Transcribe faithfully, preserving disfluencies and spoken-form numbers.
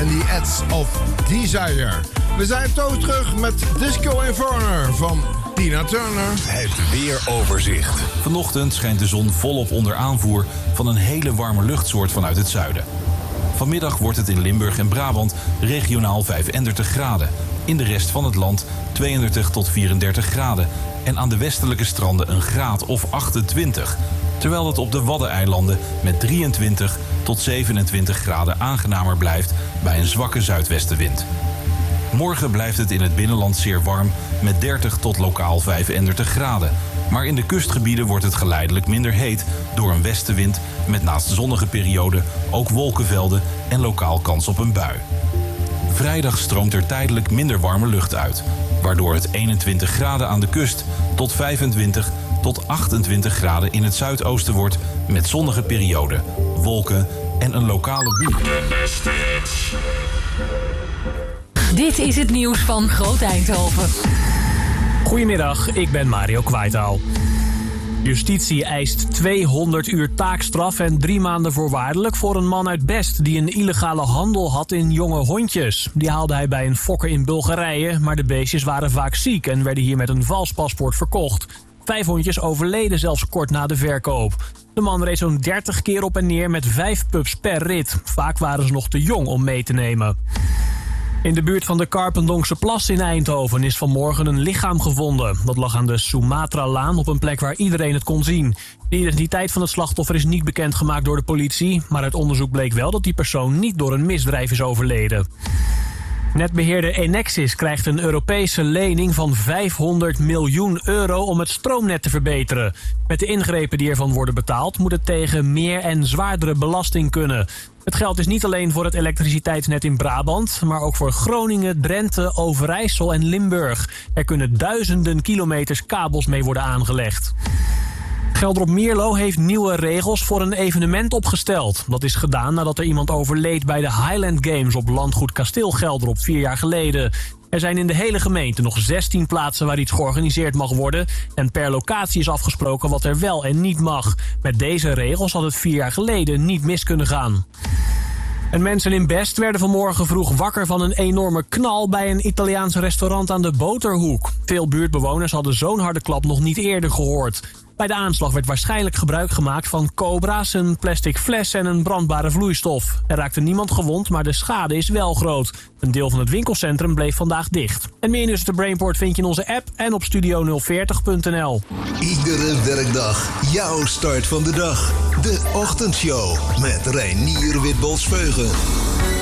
en The Ads of Desire. We zijn toch terug met Disco Inferno van Tina Turner. Het weeroverzicht. Vanochtend schijnt de zon volop onder aanvoer van een hele warme luchtsoort vanuit het zuiden. Vanmiddag wordt het in Limburg en Brabant regionaal vijfendertig graden. In de rest van het land tweeëndertig tot vierendertig graden. En aan de westelijke stranden een graad of achtentwintig. Terwijl het op de Waddeneilanden met drieëntwintig tot zevenentwintig graden aangenamer blijft bij een zwakke zuidwestenwind. Morgen blijft het in het binnenland zeer warm met dertig tot lokaal vijfendertig graden. Maar in de kustgebieden wordt het geleidelijk minder heet door een westenwind met naast zonnige perioden ook wolkenvelden en lokaal kans op een bui. Vrijdag stroomt er tijdelijk minder warme lucht uit, waardoor het eenentwintig graden aan de kust tot vijfentwintig tot achtentwintig graden in het zuidoosten wordt met zonnige perioden, wolken en een lokale bui. Dit is het nieuws van Groot Eindhoven. Goedemiddag, ik ben Mario Kwaitaal. Justitie eist tweehonderd uur taakstraf en drie maanden voorwaardelijk voor een man uit Best die een illegale handel had in jonge hondjes. Die haalde hij bij een fokker in Bulgarije, maar de beestjes waren vaak ziek en werden hier met een vals paspoort verkocht. Vijf hondjes overleden zelfs kort na de verkoop. De man reed zo'n dertig keer op en neer met vijf pups per rit. Vaak waren ze nog te jong om mee te nemen. In de buurt van de Karpendonkse Plas in Eindhoven is vanmorgen een lichaam gevonden. Dat lag aan de Sumatra-laan op een plek waar iedereen het kon zien. De identiteit van het slachtoffer is niet bekendgemaakt door de politie, maar uit onderzoek bleek wel dat die persoon niet door een misdrijf is overleden. Netbeheerder Enexis krijgt een Europese lening van vijfhonderd miljoen euro om het stroomnet te verbeteren. Met de ingrepen die ervan worden betaald moet het tegen meer en zwaardere belasting kunnen. Het geld is niet alleen voor het elektriciteitsnet in Brabant, maar ook voor Groningen, Drenthe, Overijssel en Limburg. Er kunnen duizenden kilometers kabels mee worden aangelegd. Gelderop Mierlo heeft nieuwe regels voor een evenement opgesteld. Dat is gedaan nadat er iemand overleed bij de Highland Games op landgoed Kasteel Gelderop vier jaar geleden. Er zijn in de hele gemeente nog zestien plaatsen waar iets georganiseerd mag worden. En per locatie is afgesproken wat er wel en niet mag. Met deze regels had het vier jaar geleden niet mis kunnen gaan. En mensen in Best werden vanmorgen vroeg wakker van een enorme knal bij een Italiaans restaurant aan de Boterhoek. Veel buurtbewoners hadden zo'n harde klap nog niet eerder gehoord. Bij de aanslag werd waarschijnlijk gebruik gemaakt van cobra's, een plastic fles en een brandbare vloeistof. Er raakte niemand gewond, maar de schade is wel groot. Een deel van het winkelcentrum bleef vandaag dicht. En meer nieuws uit de Brainport vind je in onze app en op studio nul veertig punt n l. Iedere werkdag jouw start van de dag. De Ochtendshow met Reinier Witbols-Veugen.